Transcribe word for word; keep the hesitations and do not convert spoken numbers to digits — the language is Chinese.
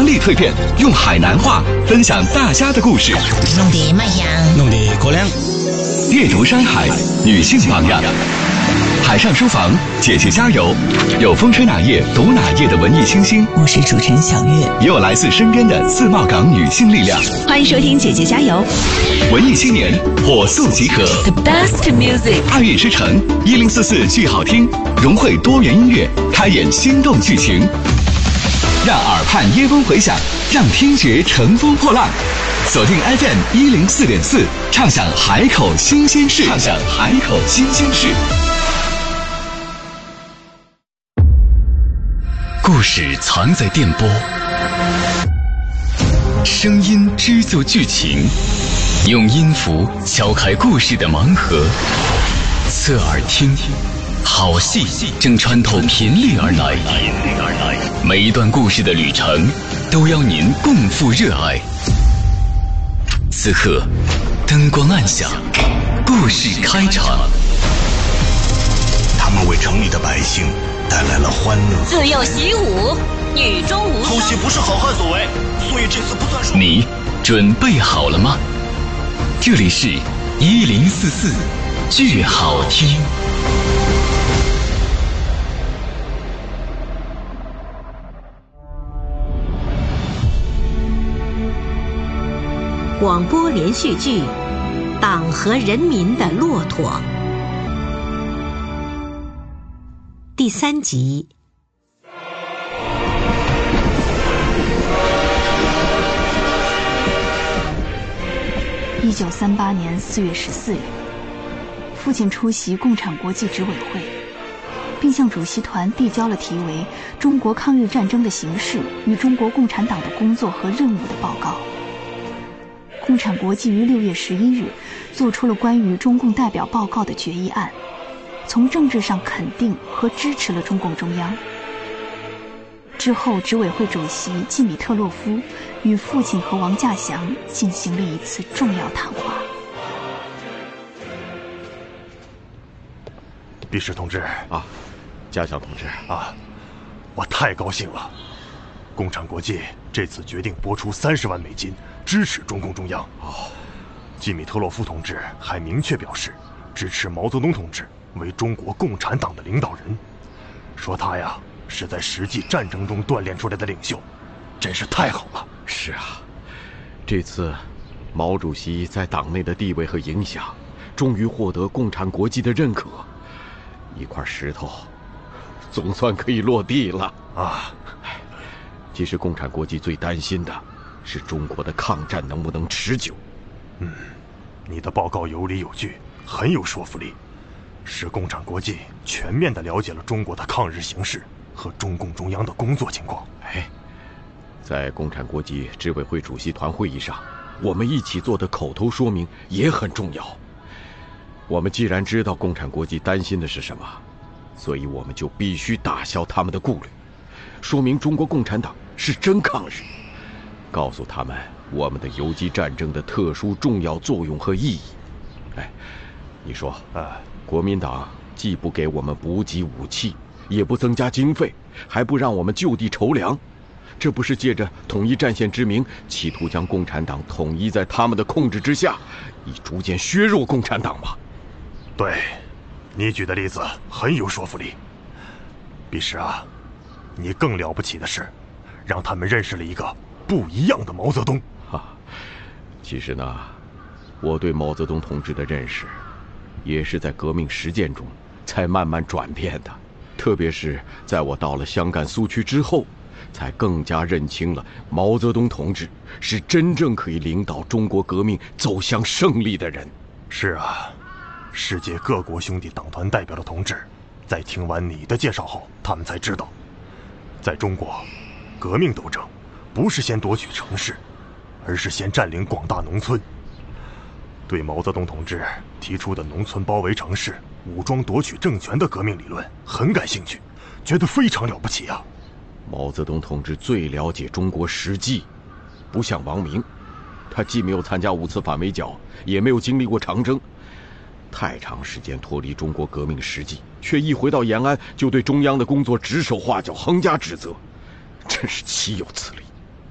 强力蜕变，用海南话分享大家的故事。 弄得么样？ 弄得过凉。 阅读山海，女性榜样。海上书房，姐姐加油！有风吹哪页读哪页的文艺清新， 我是主持人小月， 也有来自身边的自贸港女性力量。 欢迎收听姐姐加油！ 文艺青年火速集合 ，The best music， 爱乐之城一零四四剧好听，融汇多元音乐，开演心动剧情，让耳畔耶风回响，让听觉乘风破浪。锁定 F M 一零四点四，畅享海口新鲜事，畅享海口新鲜事。故事藏在电波，声音织就剧情，用音符敲开故事的盲盒。侧耳听，好戏正穿透频率而来，每一段故事的旅程都要您共赴热爱。此刻，灯光暗下，故事开场。 他们为城里的百姓带来了欢乐。 自幼习武，女中无偷袭不是好汉所为，所以这次不算数。 你准备好了吗？这里是一零四四剧好听。 广播连续剧《党和人民的骆驼》第三集。 一九三八年四月十四日，父亲出席共产国际执委会，并向主席团递交了题为《中国抗日战争的形势与中国共产党的工作和任务》的报告。共产国际于六月十一日做出了关于中共代表报告的决议案，从政治上肯定和支持了中共中央。之后，执委会主席季米特洛夫与父亲和王稼祥进行了一次重要谈话。 毕士同志啊，稼祥同志啊，我太高兴了！共产国际这次决定拨出三十万美金支持中共中央。 哦， 季米特洛夫同志还明确表示支持毛泽东同志为中国共产党的领导人，说他呀是在实际战争中锻炼出来的领袖，真是太好了。 是啊，这次毛主席在党内的地位和影响终于获得共产国际的认可，一块石头总算可以落地了啊！ 其实共产国际最担心的是中国的抗战能不能持久。 嗯，你的报告有理有据，很有说服力，使共产国际全面地了解了中国的抗日形势和中共中央的工作情况。 哎，在共产国际执委会主席团会议上，我们一起做的口头说明也很重要。我们既然知道共产国际担心的是什么，所以我们就必须打消他们的顾虑，说明中国共产党是真抗日，告诉他们我们的游击战争的特殊重要作用和意义。哎，你说， 啊， 国民党既不给我们补给武器，也不增加经费，还不让我们就地筹粮，这不是借着统一战线之名，企图将共产党统一在他们的控制之下，以逐渐削弱共产党吗？ 对，你举的例子很有说服力。毕师啊，你更了不起的是让他们认识了一个不一样的毛泽东。 哈，其实呢，我对毛泽东同志的认识也是在革命实践中才慢慢转变的，特别是在我到了湘赣苏区之后，才更加认清了毛泽东同志是真正可以领导中国革命走向胜利的人。 是啊，世界各国兄弟党团代表的同志在听完你的介绍后，他们才知道，在中国革命斗争不是先夺取城市，而是先占领广大农村。对毛泽东同志提出的农村包围城市、武装夺取政权的革命理论很感兴趣，觉得非常了不起啊。 毛泽东同志最了解中国实际，不像王明，他既没有参加五次反围剿，也没有经历过长征，太长时间脱离中国革命实际，却一回到延安就对中央的工作指手画脚，横加指责，真是岂有此理。